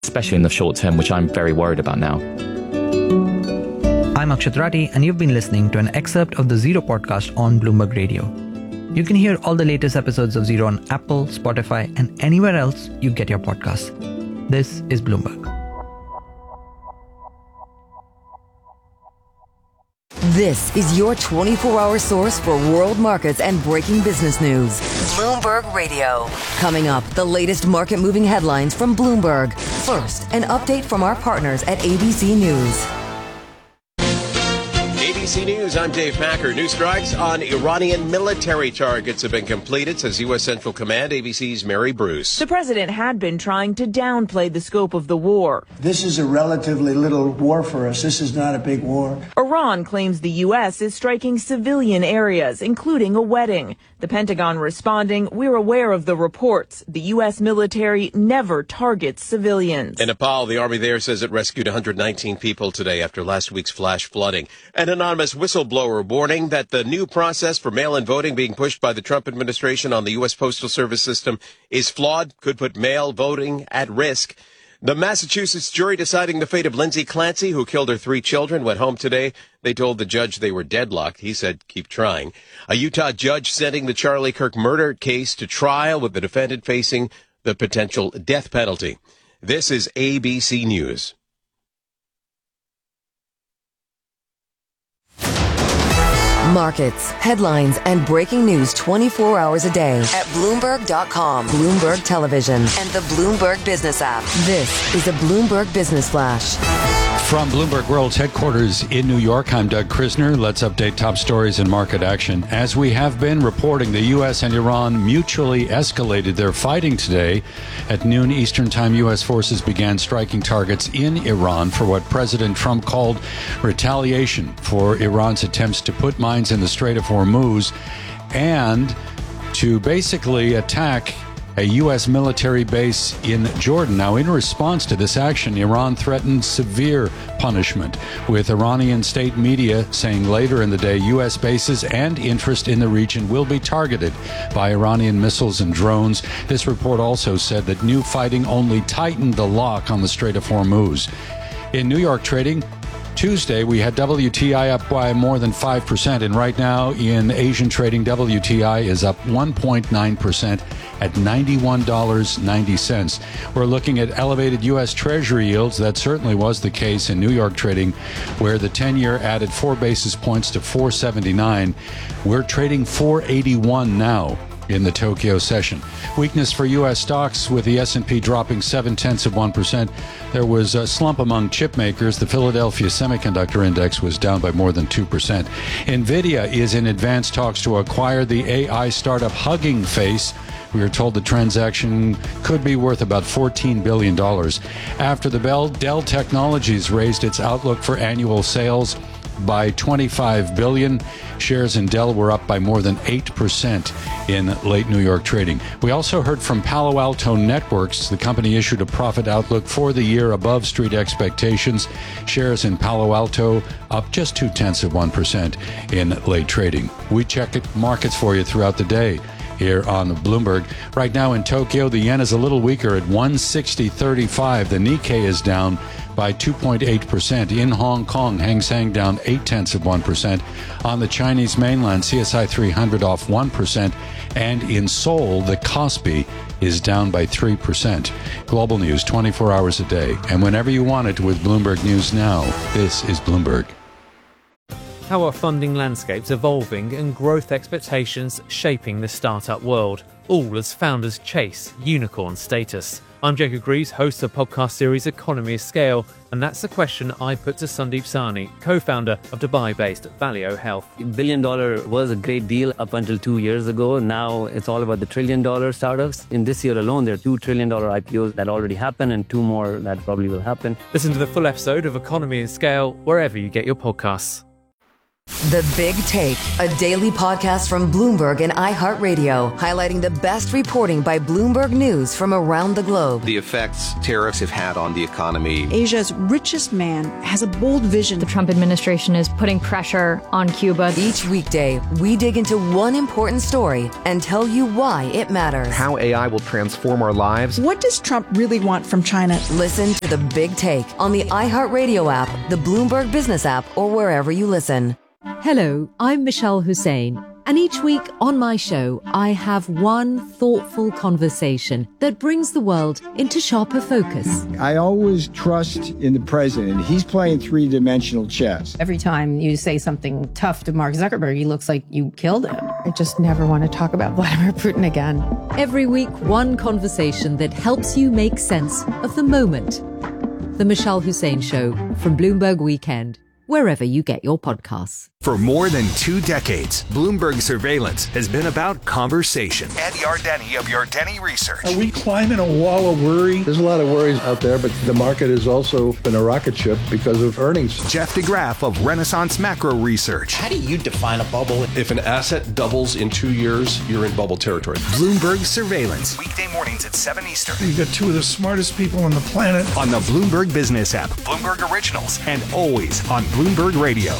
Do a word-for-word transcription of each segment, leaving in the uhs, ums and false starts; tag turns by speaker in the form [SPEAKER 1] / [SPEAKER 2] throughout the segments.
[SPEAKER 1] especially in the short term, which I'm very worried about now.
[SPEAKER 2] I'm Akshat Rathi, and you've been listening to an excerpt of the Zero podcast on Bloomberg Radio. You can hear all the latest episodes of Zero on Apple, Spotify, and anywhere else you get your podcasts. This is Bloomberg.
[SPEAKER 3] This is your twenty-four hour source for world markets and breaking business news. Bloomberg Radio. Coming up, the latest market-moving headlines from Bloomberg. First, an update from our partners at A B C News.
[SPEAKER 4] A B C News, I'm Dave Packer. New strikes on Iranian military targets have been completed, says U S Central Command. A B C's Mary Bruce.
[SPEAKER 5] The president had been trying to downplay the scope of the war.
[SPEAKER 6] This is a relatively little war for us. This is not a big war.
[SPEAKER 5] Iran claims the U S is striking civilian areas, including a wedding. The Pentagon responding, we're aware of the reports. The U S military never targets civilians.
[SPEAKER 4] In Nepal, the army there says it rescued one hundred nineteen people today after last week's flash flooding. An anonymous whistleblower warning that the new process for mail-in voting being pushed by the Trump administration on the U S Postal Service system is flawed, could put mail voting at risk. The Massachusetts jury deciding the fate of Lindsay Clancy, who killed her three children, went home today. They told the judge they were deadlocked. He said, keep trying. A Utah judge sending the Charlie Kirk murder case to trial with the defendant facing the potential death penalty. This is A B C News.
[SPEAKER 3] Markets, headlines, and breaking news twenty-four hours a day at Bloomberg dot com, Bloomberg Television, and the Bloomberg Business app. This is a Bloomberg Business Flash.
[SPEAKER 7] From Bloomberg World's headquarters in New York, I'm Doug Krisner. Let's update top stories and market action. As we have been reporting, the U S and Iran mutually escalated their fighting today. At noon Eastern Time, U S forces began striking targets in Iran for what President Trump called retaliation for Iran's attempts to put mines in the Strait of Hormuz and to basically attack a U S military base in Jordan. Now, in response to this action, Iran threatened severe punishment, with Iranian state media saying later in the day U S bases and interest in the region will be targeted by Iranian missiles and drones. This report also said that new fighting only tightened the lock on the Strait of Hormuz. In New York trading, Tuesday, we had W T I up by more than five percent, and right now in Asian trading, W T I is up one point nine percent at ninety-one dollars and ninety cents. We're looking at elevated U S Treasury yields. That certainly was the case in New York trading, where the ten-year added four basis points to four seventy-nine. We're trading four eighty-one now in the Tokyo session. Weakness for U S stocks, with the S and P dropping seven-tenths of one percent. There was a slump among chip makers. The Philadelphia Semiconductor Index was down by more than two percent. NVIDIA is in advanced talks to acquire the A I startup Hugging Face. We are told the transaction could be worth about fourteen billion dollars. After the bell, Dell Technologies raised its outlook for annual sales by twenty-five billion dollars. Shares in Dell were up by more than eight percent in late New York trading. We also heard from Palo Alto Networks. The company issued a profit outlook for the year above street expectations. Shares in Palo Alto up just two-tenths of one percent in late trading. We check markets for you throughout the day here on Bloomberg. Right now in Tokyo, the yen is a little weaker at one sixty thirty-five. The Nikkei is down by two point eight percent. In Hong Kong, Hang Seng down eight-tenths of one percent. On the Chinese mainland, C S I three hundred off one percent. And in Seoul, the Kospi is down by three percent. Global news twenty-four hours a day. And whenever you want it with Bloomberg News Now, this is Bloomberg.
[SPEAKER 8] How are funding landscapes evolving and growth expectations shaping the startup world, all as founders chase unicorn status? I'm Jacob Greaves, host of the podcast series Economy of Scale, and that's the question I put to Sandeep Sahni, co-founder of Dubai-based Valeo Health.
[SPEAKER 9] Billion dollar was a great deal up until two years ago. Now it's all about the trillion dollar startups. In this year alone, there are two trillion dollar I P Os that already happened and two more that probably will happen.
[SPEAKER 8] Listen to the full episode of Economy of Scale wherever you get your podcasts.
[SPEAKER 3] The Big Take, a daily podcast from Bloomberg and iHeartRadio, highlighting the best reporting by Bloomberg News from around the globe.
[SPEAKER 10] The effects tariffs have had on the economy.
[SPEAKER 11] Asia's richest man has a bold vision.
[SPEAKER 12] The Trump administration is putting pressure on Cuba.
[SPEAKER 3] Each weekday, we dig into one important story and tell you why it matters.
[SPEAKER 13] How A I will transform our lives.
[SPEAKER 11] What does Trump really want from China?
[SPEAKER 3] Listen to The Big Take on the iHeartRadio app, the Bloomberg Business app, or wherever you listen.
[SPEAKER 14] Hello, I'm Michelle Hussein, and each week on my show, I have one thoughtful conversation that brings the world into sharper focus.
[SPEAKER 15] I always trust in the president. He's playing three-dimensional chess.
[SPEAKER 16] Every time you say something tough to Mark Zuckerberg, he looks like you killed him. I just never want to talk about Vladimir Putin again.
[SPEAKER 14] Every week, one conversation that helps you make sense of the moment. The Michelle Hussein Show from Bloomberg Weekend, wherever you get your podcasts.
[SPEAKER 17] For more than two decades, Bloomberg Surveillance has been about conversation. Ed Yardeni of Yardeni Research.
[SPEAKER 6] Are we climbing a wall of worry?
[SPEAKER 18] There's a lot of worries out there, but the market has also been a rocket ship because of earnings.
[SPEAKER 17] Jeff DeGraff of Renaissance Macro Research.
[SPEAKER 19] How do you define a bubble?
[SPEAKER 20] If an asset doubles in two years, you're in bubble territory.
[SPEAKER 17] Bloomberg Surveillance. Weekday mornings at seven Eastern.
[SPEAKER 6] You've got two of the smartest people on the planet.
[SPEAKER 17] On the Bloomberg Business app, Bloomberg Originals, and always on Bloomberg Radio.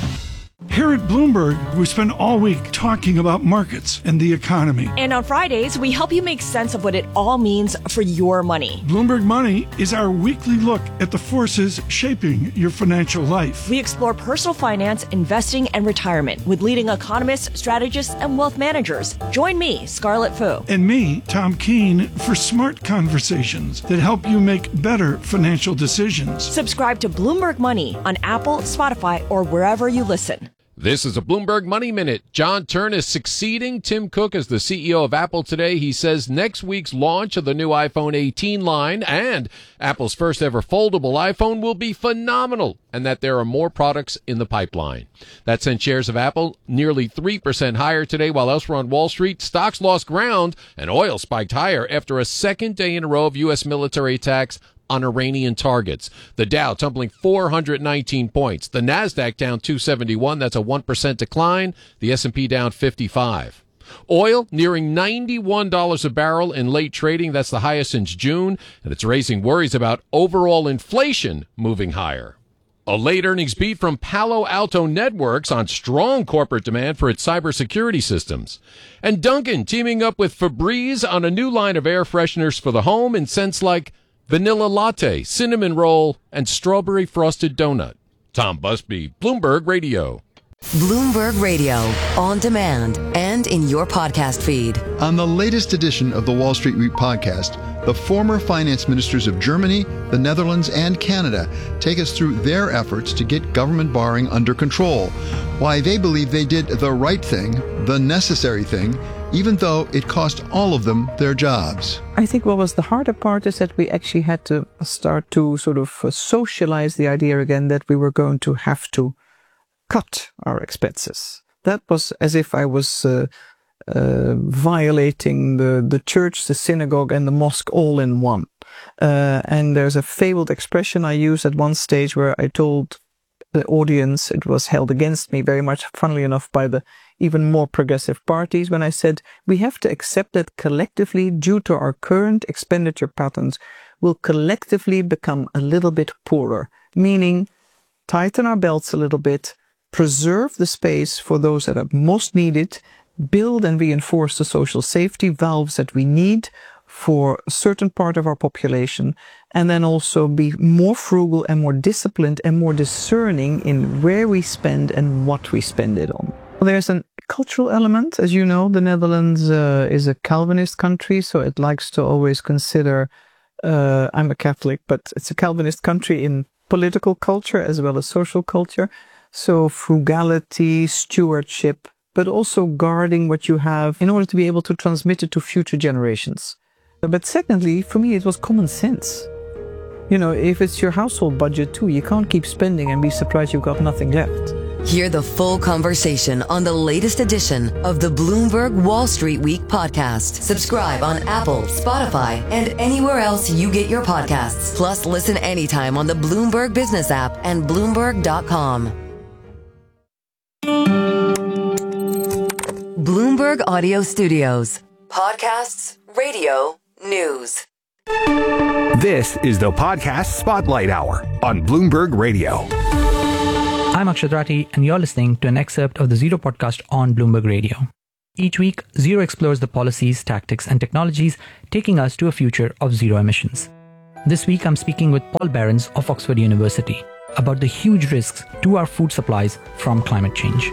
[SPEAKER 21] Here at Bloomberg, we spend all week talking about markets and the economy.
[SPEAKER 22] And on Fridays, we help you make sense of what it all means for your money.
[SPEAKER 21] Bloomberg Money is our weekly look at the forces shaping your financial life.
[SPEAKER 22] We explore personal finance, investing, and retirement with leading economists, strategists, and wealth managers. Join me, Scarlett Fu.
[SPEAKER 21] And me, Tom Keene, for smart conversations that help you make better financial decisions.
[SPEAKER 22] Subscribe to Bloomberg Money on Apple, Spotify, or wherever you listen.
[SPEAKER 23] This is a Bloomberg Money Minute. John Turn is succeeding Tim Cook as the C E O of Apple today. He says next week's launch of the new iPhone eighteen line and Apple's first ever foldable iPhone will be phenomenal, and that there are more products in the pipeline. That sent shares of Apple nearly three percent higher today, while elsewhere on Wall Street, stocks lost ground and oil spiked higher after a second day in a row of U S military attacks on Iranian targets. The Dow tumbling four hundred nineteen points. The Nasdaq down two seventy-one. That's a one percent decline. The S and P down fifty-five. Oil nearing ninety-one dollars a barrel in late trading. That's the highest since June, and it's raising worries about overall inflation moving higher. A late earnings beat from Palo Alto Networks on strong corporate demand for its cybersecurity systems. And Dunkin' teaming up with Febreze on a new line of air fresheners for the home in scents like vanilla latte, cinnamon roll, and strawberry frosted donut. Tom Busby, Bloomberg Radio.
[SPEAKER 3] Bloomberg Radio, on demand and in your podcast feed.
[SPEAKER 24] On the latest edition of the Wall Street Week podcast, the former finance ministers of Germany, the Netherlands, and Canada take us through their efforts to get government borrowing under control, why they believe they did the right thing, the necessary thing, even though it cost all of them their jobs.
[SPEAKER 25] I think what was the harder part is that we actually had to start to sort of socialize the idea again that we were going to have to cut our expenses. That was as if I was uh, uh, violating the, the church, the synagogue, and the mosque all in one. Uh, and there's a fabled expression I used at one stage where I told the audience, it was held against me very much, funnily enough, by the even more progressive parties, when I said we have to accept that collectively, due to our current expenditure patterns, we'll collectively become a little bit poorer, meaning tighten our belts a little bit, preserve the space for those that are most needed, build and reinforce the social safety valves that we need for a certain part of our population, and then also be more frugal and more disciplined and more discerning in where we spend and what we spend it on. There's a cultural element. As you know, the Netherlands uh, is a Calvinist country, so it likes to always consider, uh, I'm a Catholic, but it's a Calvinist country in political culture as well as social culture. So frugality, stewardship, but also guarding what you have in order to be able to transmit it to future generations. But secondly, for me, it was common sense. You know, if it's your household budget too, you can't keep spending and be surprised you've got nothing left.
[SPEAKER 3] Hear the full conversation on the latest edition of the Bloomberg Wall Street Week podcast. Subscribe on Apple, Spotify, and anywhere else you get your podcasts. Plus, listen anytime on the Bloomberg Business app and Bloomberg dot com. Bloomberg Audio Studios. Podcasts, radio, news.
[SPEAKER 17] This is the Podcast Spotlight Hour on Bloomberg Radio.
[SPEAKER 1] I'm Akshat Rathi, and you're listening to an excerpt of the Zero podcast on Bloomberg Radio. Each week, Zero explores the policies, tactics, and technologies taking us to a future of zero emissions. This week, I'm speaking with Paul Behrens of Oxford University about the huge risks to our food supplies from climate change.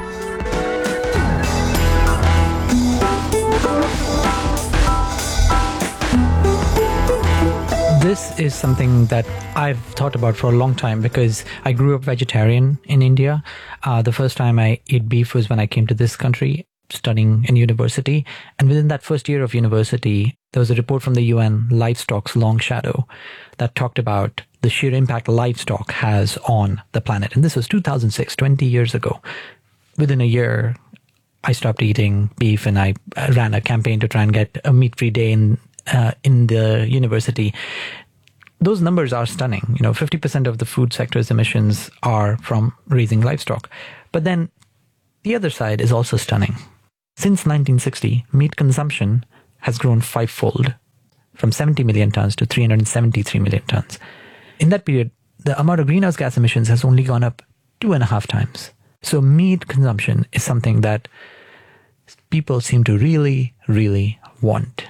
[SPEAKER 1] This is something that I've thought about for a long time because I grew up vegetarian in India. Uh, the first time I ate beef was when I came to this country studying in university. And within that first year of university, there was a report from the U N, Livestock's Long Shadow, that talked about the sheer impact livestock has on the planet. And this was two thousand six, twenty years ago. Within a year, I stopped eating beef and I ran a campaign to try and get a meat-free day in Uh, in the university. Those numbers are stunning. You know, fifty percent of the food sector's emissions are from raising livestock. But then the other side is also stunning. Since nineteen sixty, meat consumption has grown fivefold, from seventy million tons to three hundred seventy-three million tons. In that period, the amount of greenhouse gas emissions has only gone up two and a half times. So meat consumption is something that people seem to really, really want.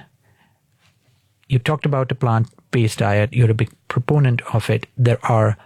[SPEAKER 1] You talked about a plant-based diet. You're a big proponent of it. There are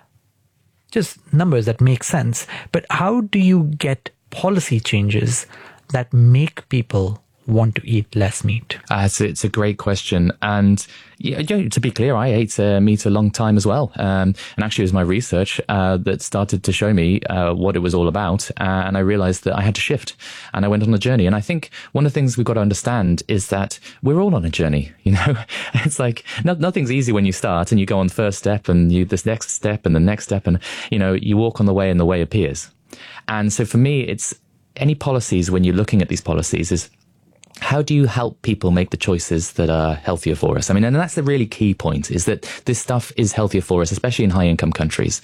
[SPEAKER 1] just numbers that make sense. But how do you get policy changes that make people want to eat less meat?
[SPEAKER 2] Uh, it's, it's a great question. And yeah, to be clear, I ate uh, meat a long time as well. Um, and actually, it was my research uh, that started to show me uh, what it was all about. Uh, and I realized that I had to shift. And I went on a journey. And I think one of the things we've got to understand is that we're all on a journey. You know, it's like no, nothing's easy when you start and you go on the first step and you this next step and the next step. And, you know, you walk on the way and the way appears. And so for me, it's any policies when you're looking at these policies is, how do you help people make the choices that are healthier for us? I mean, and that's the really key point, is that this stuff is healthier for us, especially in high-income countries.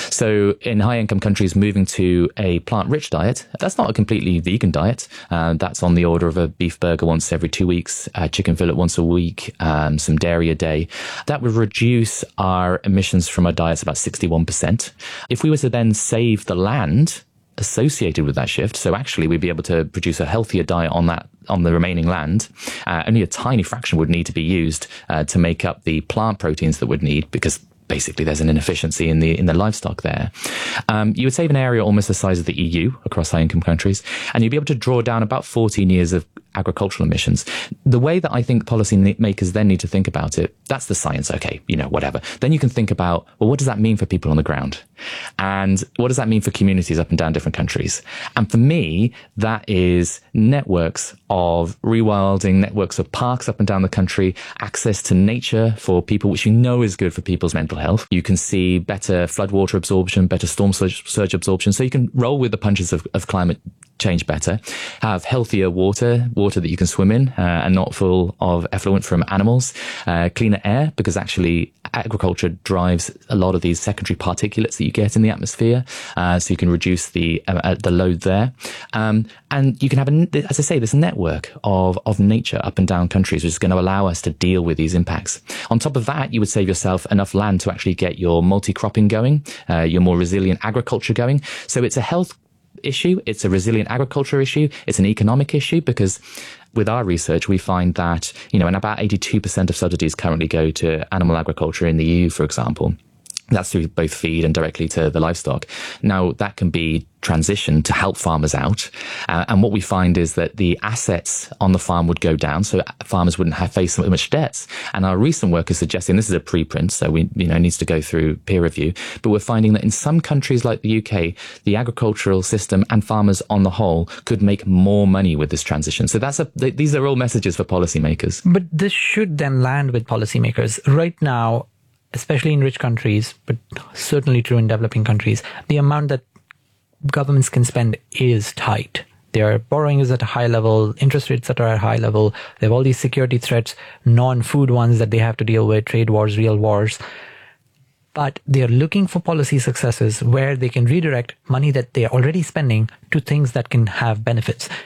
[SPEAKER 2] So in high-income countries, moving to a plant-rich diet, that's not a completely vegan diet. Uh, that's on the order of a beef burger once every two weeks, a chicken fillet once a week, um, some dairy a day. That would reduce our emissions from our diets about sixty-one percent. If we were to then save the land associated with that shift, so actually we'd be able to produce a healthier diet on that on the remaining land. Uh, only a tiny fraction would need to be used uh, to make up the plant proteins that would need, because basically there's an inefficiency in the in the livestock there. Um, you would save an area almost the size of the E U across high-income countries, and you'd be able to draw down about fourteen years of agricultural emissions. The way that I think policymakers then need to think about it, that's the science, okay, you know, whatever. Then you can think about, well, what does that mean for people on the ground? And what does that mean for communities up and down different countries? And for me, that is networks of rewilding, networks of parks up and down the country, access to nature for people, which you know is good for people's mental health. You can see better floodwater absorption, better storm surge, surge absorption. So you can roll with the punches of, of climate change better, have healthier water, water that you can swim in uh, and not full of effluent from animals, uh, cleaner air, because actually agriculture drives a lot of these secondary particulates that you get in the atmosphere, uh, so you can reduce the uh, the load there. Um, and you can have, a, as I say, this network of, of nature up and down countries, which is going to allow us to deal with these impacts. On top of that, you would save yourself enough land to actually get your multi-cropping going, uh, your more resilient agriculture going. So it's a health issue, it's a resilient agriculture issue, it's an economic issue, because with our research, we find that, you know, and about eighty-two percent of subsidies currently go to animal agriculture in the E U, for example. That's through both feed and directly to the livestock. Now, that can be transitioned to help farmers out. Uh, and what we find is that the assets on the farm would go down, so farmers wouldn't have faced so much debts. And our recent work is suggesting, this is a preprint, so we, you know, it needs to go through peer review, but we're finding that in some countries like the U K, the agricultural system and farmers on the whole could make more money with this transition. So that's a, th- these are all messages for policymakers.
[SPEAKER 1] But this should then land with policymakers. Right now, especially in rich countries, but certainly true in developing countries, the amount that governments can spend is tight. Their borrowing is at a high level, interest rates that are at a high level. They have all these security threats, non-food ones that they have to deal with, trade wars, real wars. But they're looking for policy successes where they can redirect money that they're already spending to things that can have benefits.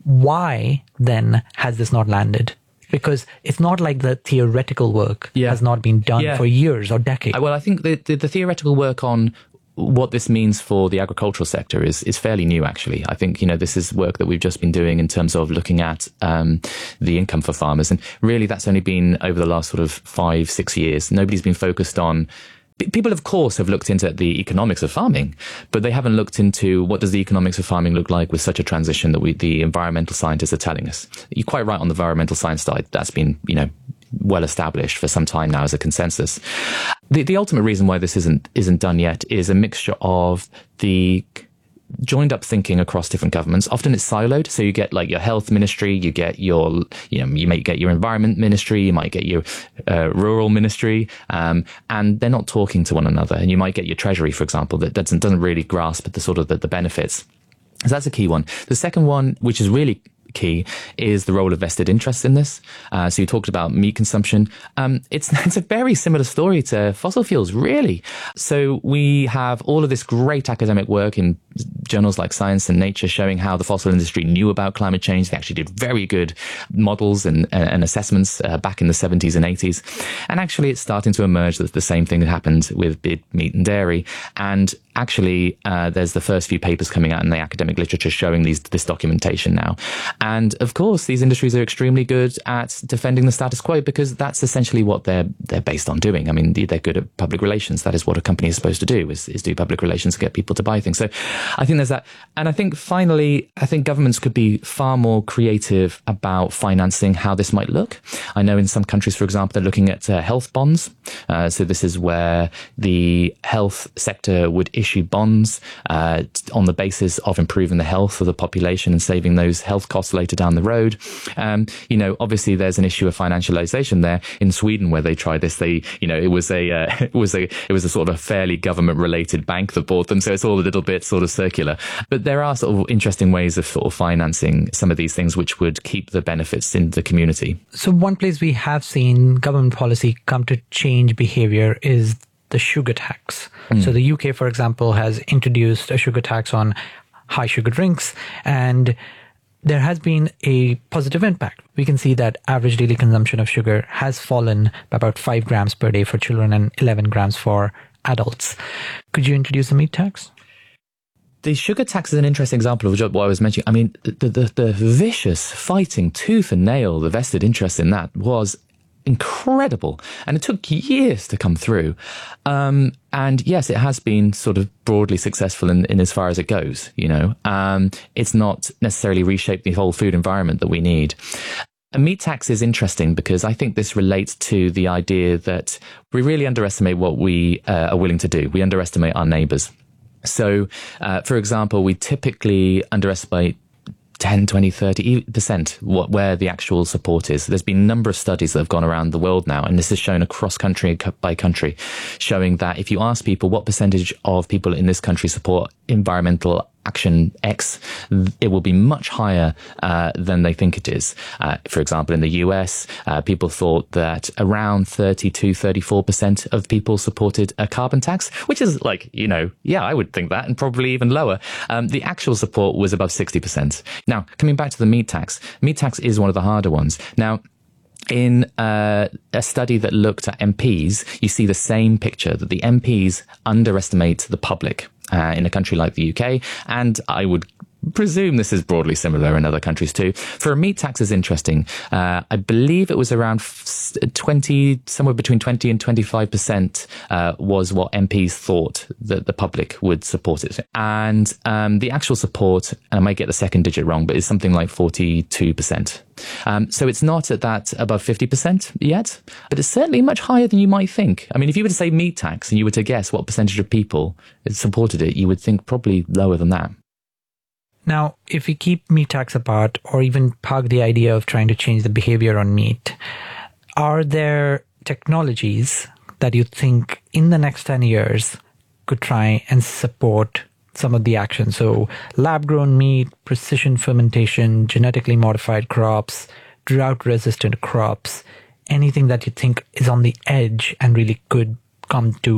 [SPEAKER 1] why then has this not landed? Because it's not like the theoretical work yeah. has not been done yeah. for years or decades.
[SPEAKER 2] Well, I think the, the, the theoretical work on what this means for the agricultural sector is is fairly new, actually. I think, you know, this is work that we've just been doing in terms of looking at um, the income for farmers. And really, that's only been over the last sort of five, six years. Nobody's been focused on... People, of course, have looked into the economics of farming, but they haven't looked into what does the economics of farming look like with such a transition that we, the environmental scientists are telling us. You're quite right on the environmental science side. That's been, you know, well established for some time now as a consensus. The, the ultimate reason why this isn't isn't done yet is a mixture of the joined up thinking across different governments. Often it's siloed. So you get like your health ministry, you get your, you know, you might get your environment ministry, you might get your uh, rural ministry, um, and they're not talking to one another. And you might get your treasury, for example, that doesn't, doesn't really grasp the sort of the, the benefits. So that's a key one. The second one, which is really key, is the role of vested interests in this. Uh, so you talked about meat consumption. Um, it's it's a very similar story to fossil fuels, really. So we have all of this great academic work in journals like Science and Nature showing how the fossil industry knew about climate change. They actually did very good models and, and assessments uh, back in the seventies and eighties. And actually it's starting to emerge that the same thing that happened with meat and dairy. And actually uh, there's the first few papers coming out in the academic literature showing these this documentation now. And of course, these industries are extremely good at defending the status quo because that's essentially what they're they're based on doing. I mean, they're good at public relations. That is what a company is supposed to do, is, is do public relations to get people to buy things. So I think there's that. And I think finally, I think governments could be far more creative about financing how this might look. I know in some countries, for example, they're looking at uh, health bonds. Uh, so this is where the health sector would issue bonds uh, on the basis of improving the health of the population and saving those health costs later down the road. Um, you know, obviously there's an issue of financialization there. In Sweden, where they tried this, they, you know, it was a, uh, it was a, it was a sort of a fairly government-related bank that bought them. So it's all a little bit sort of circular. But there are sort of interesting ways of sort of financing some of these things, which would keep the benefits in the community.
[SPEAKER 1] So one place we have seen government policy come to change behavior is the sugar tax. Mm. So the U K, for example, has introduced a sugar tax on high sugar drinks, and there has been a positive impact. We can see that average daily consumption of sugar has fallen by about five grams per day for children and eleven grams for adults. Could you introduce a meat tax?
[SPEAKER 2] The sugar tax is an interesting example of what I was mentioning. I mean, the, the, the vicious fighting tooth and nail, the vested interest in that was incredible. And it took years to come through. Um, and yes, it has been sort of broadly successful in, in as far as it goes, you know. Um, it's not necessarily reshaped the whole food environment that we need. A meat tax is interesting because I think this relates to the idea that we really underestimate what we uh, are willing to do. We underestimate our neighbours. So, uh, for example, we typically underestimate ten, twenty, thirty percent what, where the actual support is. There's been a number of studies that have gone around the world now, and this is shown across country by country, showing that if you ask people what percentage of people in this country support environmental action X, it will be much higher uh, than they think it is. Uh, for example, in the U S, uh, people thought that around thirty-two, thirty-four percent of people supported a carbon tax, which is like, you know, yeah, I would think that, and probably even lower. Um, the actual support was above sixty percent. Now, coming back to the meat tax, meat tax is one of the harder ones. Now, in uh, a study that looked at M Ps, you see the same picture, that the M Ps underestimate the public uh, in a country like the U K, and I would presume this is broadly similar in other countries too. For a meat tax is interesting. Uh, I believe it was around twenty, somewhere between twenty and twenty-five percent uh, was what M Ps thought that the public would support it. And um, the actual support, and I might get the second digit wrong, but it's something like forty-two percent. Um, so it's not at that above fifty percent yet, but it's certainly much higher than you might think. I mean, if you were to say meat tax and you were to guess what percentage of people supported it, you would think probably lower than that.
[SPEAKER 1] Now, if we keep meat tax apart, or even park the idea of trying to change the behavior on meat, are there technologies that you think in the next ten years could try and support some of the action? So lab-grown meat, precision fermentation, genetically modified crops, drought-resistant crops, anything that you think is on the edge and really could come to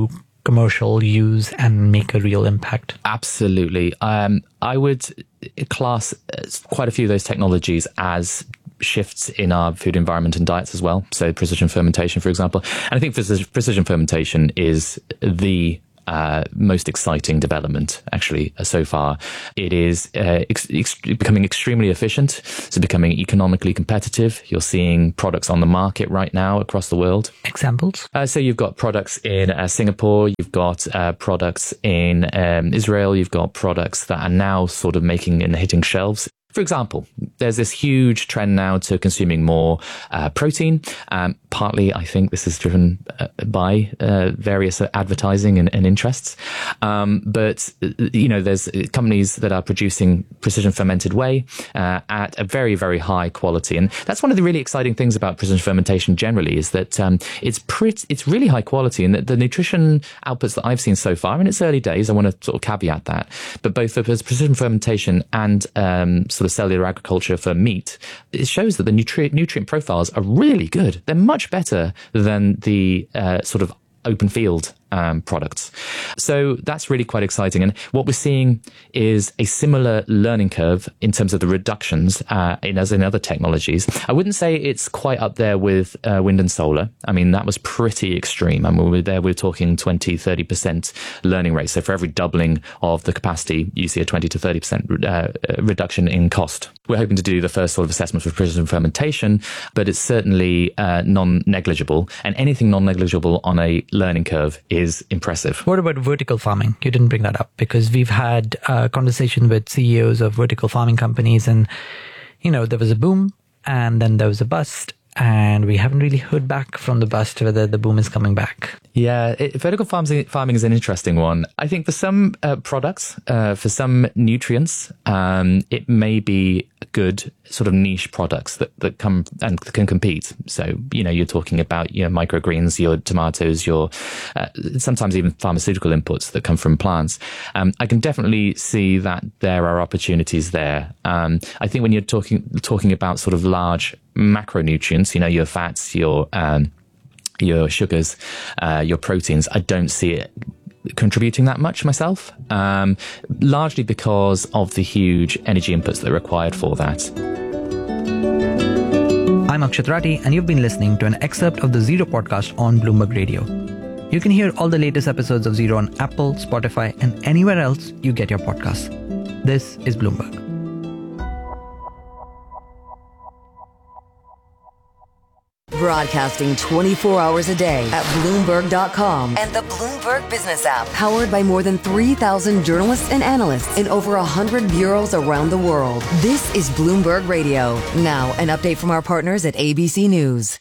[SPEAKER 1] commercial use and make a real impact?
[SPEAKER 2] Absolutely. Um, I would class quite a few of those technologies as shifts in our food environment and diets as well. So precision fermentation, for example. And I think precision fermentation is the Uh, most exciting development, actually, uh, so far. It is uh, ex- ex- becoming extremely efficient. It's becoming economically competitive. You're seeing products on the market right now across the world.
[SPEAKER 1] Examples?
[SPEAKER 2] Uh, so you've got products in uh, Singapore, you've got uh, products in um, Israel, you've got products that are now sort of making and hitting shelves. For example, there's this huge trend now to consuming more uh, protein. Um, partly, I think this is driven uh, by uh, various advertising and, and interests. Um, but, you know, there's companies that are producing precision fermented whey uh, at a very, very high quality. And that's one of the really exciting things about precision fermentation generally, is that um, it's pretty, it's really high quality. And the, the nutrition outputs that I've seen so far, and it's early days, I want to sort of caveat that, but both the precision fermentation and um, sort of cellular agriculture for meat, it shows that the nutri- nutrient profiles are really good. They're much better than the uh, sort of open field um, products. So that's really quite exciting. And what we're seeing is a similar learning curve in terms of the reductions uh, in, as in other technologies. I wouldn't say it's quite up there with uh, wind and solar. I mean, that was pretty extreme. I mean, we were there, we're talking twenty, thirty percent learning rate. So for every doubling of the capacity, you see a twenty to thirty percent uh, reduction in cost. We're hoping to do the first sort of assessment for precision fermentation, but it's certainly uh, non-negligible. And anything non-negligible on a learning curve is impressive.
[SPEAKER 1] What about vertical farming? You didn't bring that up, because we've had a conversation with C E Os of vertical farming companies, and, you know, there was a boom and then there was a bust, and we haven't really heard back from the bust whether the boom is coming back.
[SPEAKER 2] Yeah, it, vertical farming, farming is an interesting one. I think for some uh, products, uh, for some nutrients, um, it may be good sort of niche products that, that come and can compete. So, you know, you're talking about your microgreens, your tomatoes, your uh, sometimes even pharmaceutical inputs that come from plants. Um, I can definitely see that there are opportunities there. Um, I think when you're talking talking about sort of large macronutrients, you know, your fats, your um, your sugars, uh, your proteins, I don't see it contributing that much myself, um, largely because of the huge energy inputs that are required for that.
[SPEAKER 1] I'm Akshat Rathi, and you've been listening to an excerpt of the Zero podcast on Bloomberg Radio. You can hear all the latest episodes of Zero on Apple, Spotify, and anywhere else you get your podcasts. This is Bloomberg.
[SPEAKER 3] Broadcasting twenty-four hours a day at Bloomberg dot com and the Bloomberg Business app. Powered by more than three thousand journalists and analysts in over one hundred bureaus around the world. This is Bloomberg Radio. Now, an update from our partners at A B C News.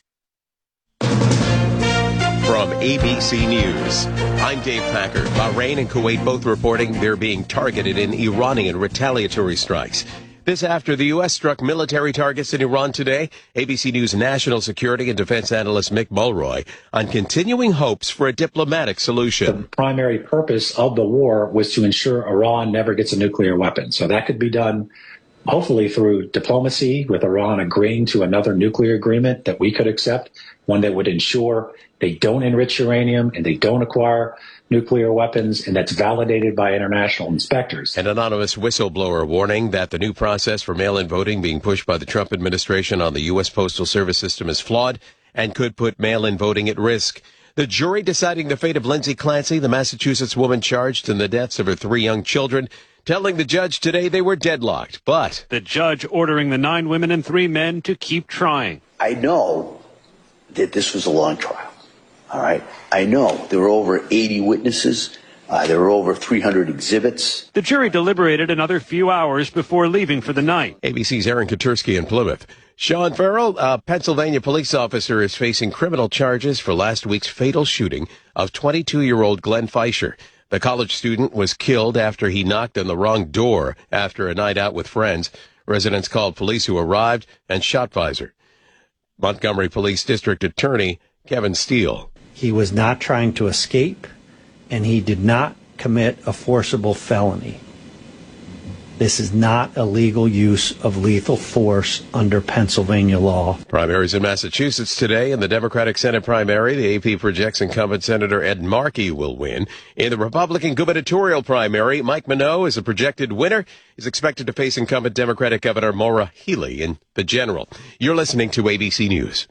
[SPEAKER 10] From A B C News, I'm Dave Packard. Bahrain and Kuwait both reporting they're being targeted in Iranian retaliatory strikes. This after the U S struck military targets in Iran today. A B C News national security and defense analyst Mick Mulroy on continuing hopes for a diplomatic solution.
[SPEAKER 4] The primary purpose of the war was to ensure Iran never gets a nuclear weapon. So that could be done hopefully through diplomacy, with Iran agreeing to another nuclear agreement that we could accept, one that would ensure they don't enrich uranium and they don't acquire nuclear weapons, and that's validated by international inspectors.
[SPEAKER 10] An anonymous whistleblower warning that the new process for mail-in voting being pushed by the Trump administration on the U S Postal Service system is flawed and could put mail-in voting at risk. The jury deciding the fate of Lindsay Clancy, the Massachusetts woman charged in the deaths of her three young children, telling the judge today they were deadlocked, but
[SPEAKER 5] the judge ordering the nine women and three men to keep trying.
[SPEAKER 7] I know that this was a long trial. All right. I know there were over eighty witnesses. Uh, there were over three hundred exhibits.
[SPEAKER 5] The jury deliberated another few hours before leaving for the night.
[SPEAKER 10] A B C's Aaron Katursky in Plymouth. Sean Farrell, a Pennsylvania police officer, is facing criminal charges for last week's fatal shooting of twenty-two-year-old Glenn Fisher. The college student was killed after he knocked on the wrong door after a night out with friends. Residents called police, who arrived and shot Fisher. Montgomery Police District Attorney Kevin Steele.
[SPEAKER 9] He was not trying to escape, and he did not commit a forcible felony.
[SPEAKER 6] This is not a legal use of lethal force under Pennsylvania law.
[SPEAKER 10] Primaries in Massachusetts today. In the Democratic Senate primary, the A P projects incumbent Senator Ed Markey will win. In the Republican gubernatorial primary, Mike Minow is a projected winner. He's expected to face incumbent Democratic Governor Maura Healey in the general. You're listening to A B C News.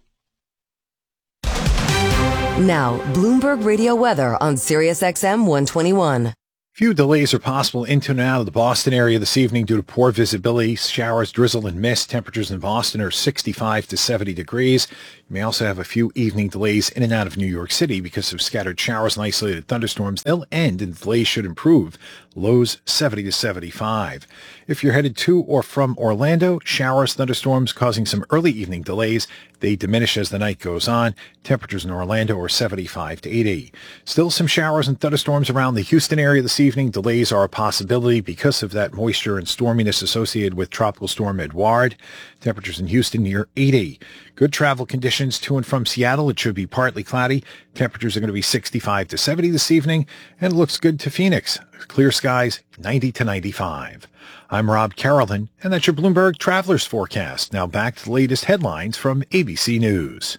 [SPEAKER 3] Now, Bloomberg Radio weather on Sirius X M one twenty-one.
[SPEAKER 8] Few delays are possible into and out of the Boston area this evening due to poor visibility, showers, drizzle, and mist. Temperatures in Boston are sixty-five to seventy degrees. You may also have a few evening delays in and out of New York City because of scattered showers and isolated thunderstorms. They'll end and delays should improve. Lows seventy to seventy-five. If you're headed to or from Orlando, showers, thunderstorms causing some early evening delays. They diminish as the night goes on. Temperatures in Orlando are seventy-five to eighty. Still some showers and thunderstorms around the Houston area this evening. Delays are a possibility because of that moisture and storminess associated with Tropical Storm Edouard. Temperatures in Houston near eighty. Good travel conditions to and from Seattle. It should be partly cloudy. Temperatures are going to be sixty-five to seventy this evening, and it looks good to Phoenix. Clear skies, ninety to ninety-five. I'm Rob Carolyn, and that's your Bloomberg Travelers Forecast. Now back to the latest headlines from A B C News.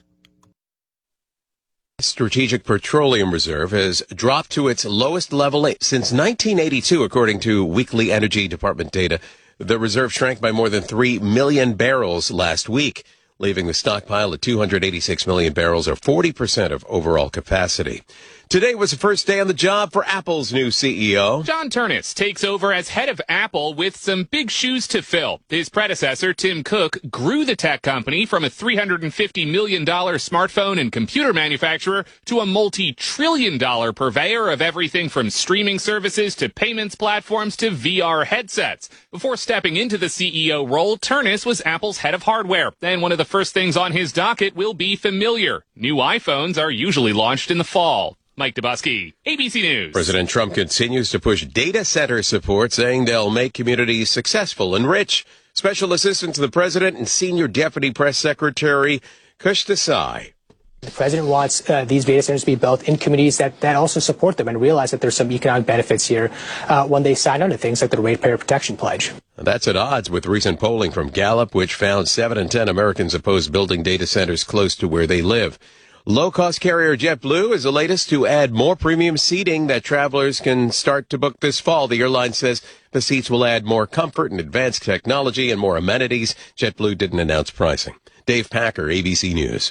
[SPEAKER 10] Strategic Petroleum Reserve has dropped to its lowest level since nineteen eighty-two, according to weekly Energy Department data. The reserve shrank by more than three million barrels last week, leaving the stockpile at two hundred eighty-six million barrels, or forty percent of overall capacity. Today was the first day on the job for Apple's new C E O.
[SPEAKER 9] John Ternus takes over as head of Apple with some big shoes to fill. His predecessor, Tim Cook, grew the tech company from a three hundred fifty million dollars smartphone and computer manufacturer to a multi-trillion dollar purveyor of everything from streaming services to payments platforms to V R headsets. Before stepping into the C E O role, Ternus was Apple's head of hardware, and one of the first things on his docket will be familiar. New iPhones are usually launched in the fall. Mike Dubosky, A B C News.
[SPEAKER 10] President Trump continues to push data center support, saying they'll make communities successful and rich. Special Assistant to the President and Senior Deputy Press Secretary Kush Desai.
[SPEAKER 12] The president wants uh, these data centers to be built in communities that, that also support them and realize that there's some economic benefits here uh, when they sign on to things like the Ratepayer Protection Pledge.
[SPEAKER 10] That's at odds with recent polling from Gallup, which found seven in ten Americans oppose building data centers close to where they live. Low-cost carrier JetBlue is the latest to add more premium seating that travelers can start to book this fall. The airline says the seats will add more comfort and advanced technology and more amenities. JetBlue didn't announce pricing. Dave Packer, A B C News.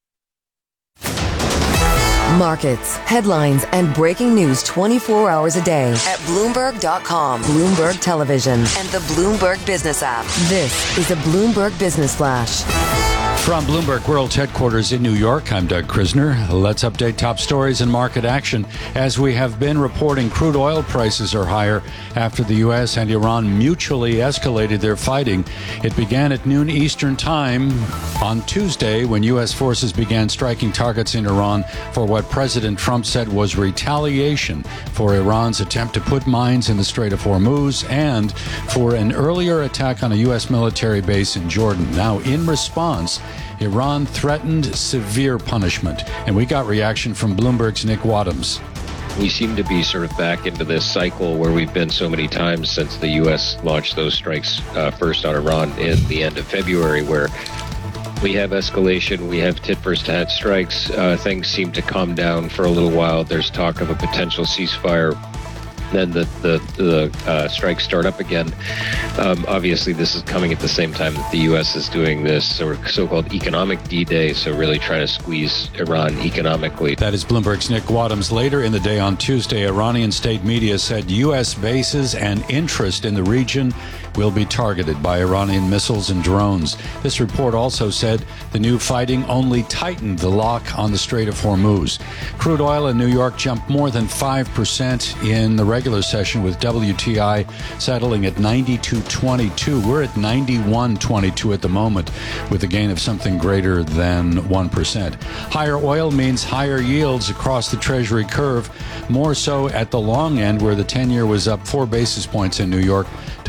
[SPEAKER 3] Markets, headlines, and breaking news twenty-four hours a day at Bloomberg dot com, Bloomberg Television, and the Bloomberg Business app. This is a Bloomberg Business Flash.
[SPEAKER 13] From Bloomberg World Headquarters in New York, I'm Doug Krisner. Let's update top stories and market action. As we have been reporting, crude oil prices are higher after the U S and Iran mutually escalated their fighting. It began at noon Eastern Time on Tuesday when U S forces began striking targets in Iran for what President Trump said was retaliation for Iran's attempt to put mines in the Strait of Hormuz and for an earlier attack on a U S military base in Jordan. Now, in response, Iran threatened severe punishment, and we got reaction from Bloomberg's Nick Wadhams.
[SPEAKER 19] We seem to be sort of back into this cycle where we've been so many times since the U S launched those strikes uh, first on Iran in the end of February, where we have escalation, we have tit-for-tat strikes. Uh, things seem to calm down for a little while. There's talk of a potential ceasefire. Then the the, the uh, strikes start up again. Um, obviously, this is coming at the same time that the U S is doing this sort of so-called economic D-Day, so really trying to squeeze Iran economically.
[SPEAKER 13] That is Bloomberg's Nick Wadhams. Later in the day on Tuesday, Iranian state media said U S bases and interest in the region will be targeted by Iranian missiles and drones. This report also said the new fighting only tightened the lock on the Strait of Hormuz. Crude oil in New York jumped more than five percent in the regular session, with W T I settling at ninety-two twenty-two. We're at ninety-one twenty-two at the moment, with a gain of something greater than one percent. Higher oil means higher yields across the Treasury curve, more so at the long end, where the ten-year was up four basis points in New York to four point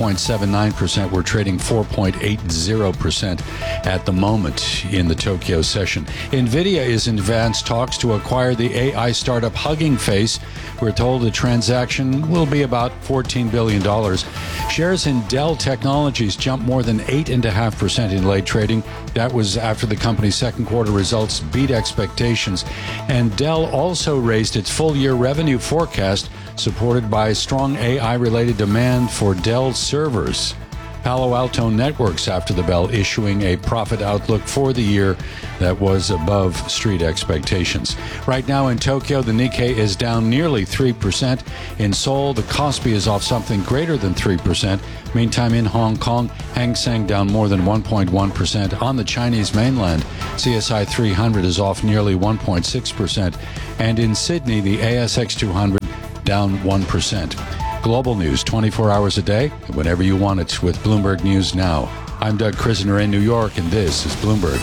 [SPEAKER 13] point seven nine percent. We're trading four point eight zero percent at the moment in the Tokyo session. NVIDIA is in advanced talks to acquire the A I startup Hugging Face. We're told the transaction will be about fourteen billion dollars. Shares in Dell Technologies jumped more than eight point five percent in late trading. That was after the company's second quarter results beat expectations. And Dell also raised its full-year revenue forecast, supported by strong A I-related demand for Dell servers. Palo Alto Networks, after the bell, issuing a profit outlook for the year that was above street expectations. Right now in Tokyo, the Nikkei is down nearly three percent. In Seoul, the Kospi is off something greater than three percent. Meantime, in Hong Kong, Hang Seng down more than one point one percent. On the Chinese mainland, C S I three hundred is off nearly one point six percent. And in Sydney, the A S X two hundred down one percent. Global news twenty-four hours a day, whenever you want it, with Bloomberg News Now. I'm Doug Krisner in New York, and this is Bloomberg.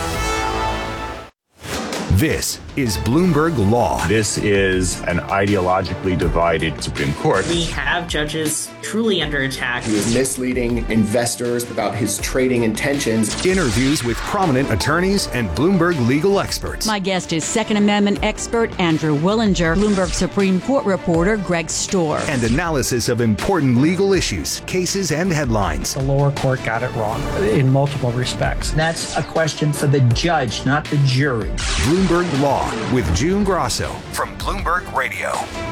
[SPEAKER 17] This is Bloomberg Law.
[SPEAKER 11] This is an ideologically divided Supreme Court.
[SPEAKER 14] We have judges truly under attack.
[SPEAKER 15] He was misleading investors about his trading intentions.
[SPEAKER 17] Interviews with prominent attorneys and Bloomberg legal experts.
[SPEAKER 16] My guest is Second Amendment expert Andrew Willinger, Bloomberg Supreme Court reporter Greg Storr.
[SPEAKER 17] And analysis of important legal issues, cases, and headlines.
[SPEAKER 18] The lower court got it wrong in multiple respects.
[SPEAKER 26] That's a question for the judge, not the jury.
[SPEAKER 17] Bloomberg Law with June Grosso from Bloomberg Radio.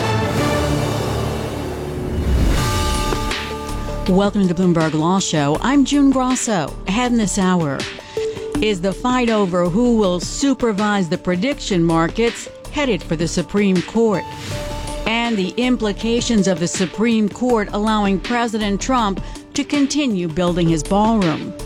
[SPEAKER 16] Welcome to Bloomberg Law Show. I'm June Grosso. Ahead in this hour, is the fight over who will supervise the prediction markets headed for the Supreme Court? And the implications of the Supreme Court allowing President Trump to continue building his ballroom.